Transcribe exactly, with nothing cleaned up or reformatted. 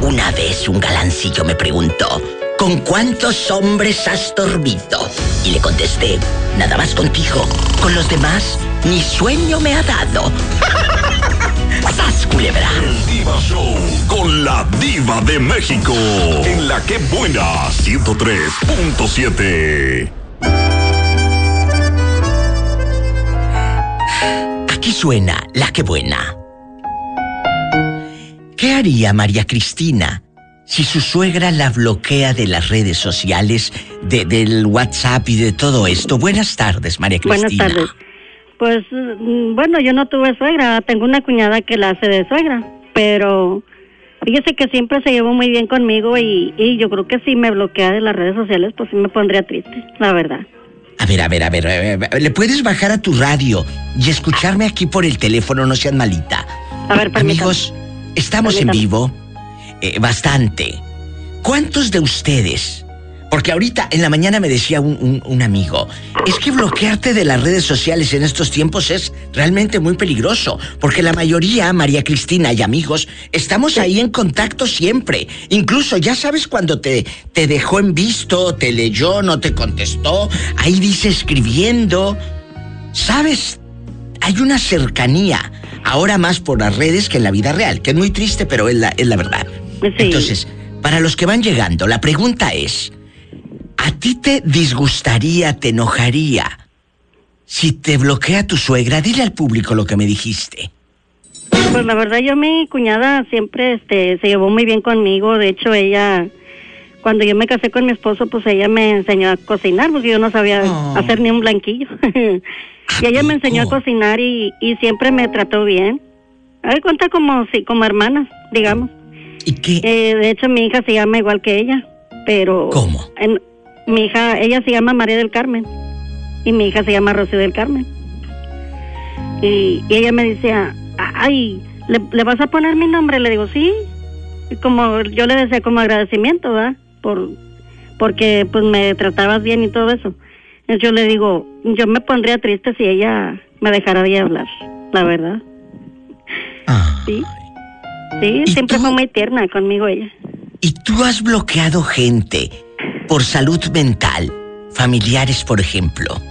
Una vez un galancillo me preguntó, ¿con cuántos hombres has dormido? Y le contesté, nada más contigo. Con los demás, ni sueño me ha dado. ¡Sas, culebra! El Diva Show con la Diva de México. En La Que Buena, ciento tres punto siete. Aquí suena La Que Buena. ¿Qué haría María Cristina si su suegra la bloquea de las redes sociales, de, del WhatsApp y de todo esto? Buenas tardes, María Cristina. Buenas tardes. Pues, bueno, yo no tuve suegra, tengo una cuñada que la hace de suegra, pero fíjese que siempre se llevó muy bien conmigo y, y yo creo que si me bloquea de las redes sociales, pues sí me pondría triste, la verdad. A ver, a ver, a ver, a ver, ¿le puedes bajar a tu radio y escucharme aquí por el teléfono? No seas malita. A ver, permítame. Amigos, estamos permítame. en vivo, eh, bastante. ¿Cuántos de ustedes? Porque ahorita en la mañana me decía un, un, un amigo, es que bloquearte de las redes sociales en estos tiempos es realmente muy peligroso, porque la mayoría, María Cristina y amigos, estamos ahí en contacto siempre. Incluso ya sabes cuando te, te dejó en visto, te leyó, no te contestó, ahí dice escribiendo. ¿Sabes? Hay una cercanía, ahora más por las redes que en la vida real, que es muy triste, pero es la, es la verdad. Sí. Entonces, para los que van llegando, la pregunta es, ¿a ti te disgustaría, te enojaría si te bloquea tu suegra? Dile al público lo que me dijiste. Pues la verdad, yo, mi cuñada siempre este, se llevó muy bien conmigo. De hecho, ella, cuando yo me casé con mi esposo, pues ella me enseñó a cocinar, porque yo no sabía oh. hacer ni un blanquillo. Y ella me enseñó a cocinar y, y siempre me trató bien. A ver, cuenta como, sí, como hermanas, digamos. ¿Y qué? Eh, de hecho, mi hija se llama igual que ella, pero... ¿Cómo? En, mi hija, ella se llama María del Carmen y mi hija se llama Rocío del Carmen. Y, y ella me decía, ay, ¿le, ¿le vas a poner mi nombre? Le digo, sí. Y como yo le decía como agradecimiento, ¿verdad? Por, porque pues me tratabas bien y todo eso. Entonces yo le digo, yo me pondría triste si ella me dejara de hablar, la verdad. Ay. Sí, sí, siempre tú? fue muy tierna conmigo ella. ¿Y tú has bloqueado gente por salud mental? Familiares, por ejemplo.